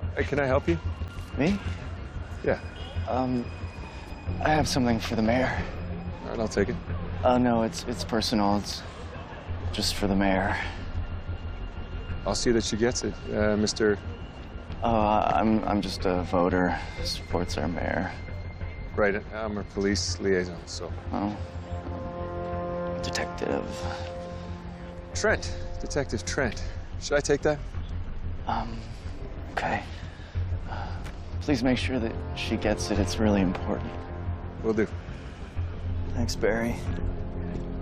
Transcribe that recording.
Hey, can I help you? Me? Yeah. I have something for the mayor. All right, I'll take it. No, it's personal. It's just for the mayor. I'll see that she gets it, Mr. I'm just a voter. Supports our mayor. Right, I'm a police liaison, so. Oh. Detective. Trent, Detective Trent. Should I take that? Okay. Please make sure that she gets it. It's really important. Will do. Thanks, Barry.